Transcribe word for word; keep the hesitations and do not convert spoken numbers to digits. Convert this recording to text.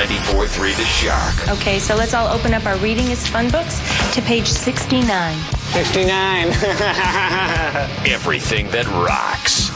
ninety-four point three The Shark. Okay, so let's all open up our Reading is Fun books to page sixty-nine. sixty-nine. Everything that rocks.